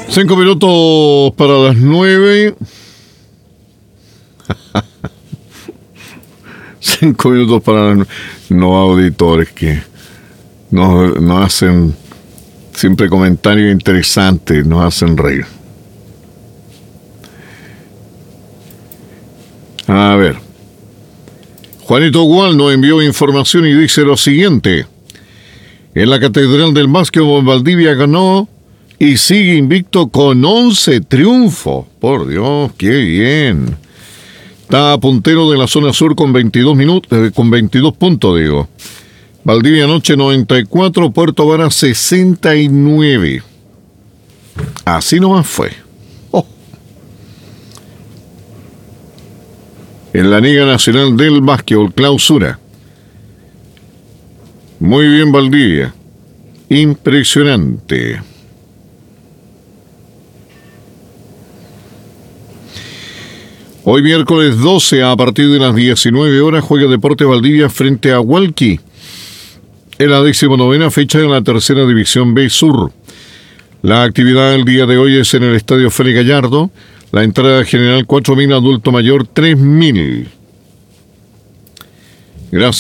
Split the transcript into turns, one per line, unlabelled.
5 minutos para las 9. 5 minutos para las 9. No, auditores que nos hacen siempre comentarios interesantes, nos hacen reír. A ver. Juanito Gual nos envió información y dice lo siguiente. En la Catedral del Básquetbol, Valdivia ganó y sigue invicto con 11 triunfos. Por Dios, qué bien. Está puntero de la zona sur con 22 puntos, digo. Valdivia anoche 94, Puerto Vara 69. Así nomás fue. Oh. En la Liga Nacional del Básquetbol, clausura. Muy bien, Valdivia. Impresionante. Hoy miércoles 12 a partir de las 19 horas juega Deportes Valdivia frente a Hualqui en la 19ª fecha de la tercera división B Sur. La actividad del día de hoy es en el Estadio Félix Gallardo. La entrada general 4.000, adulto mayor 3.000. Gracias.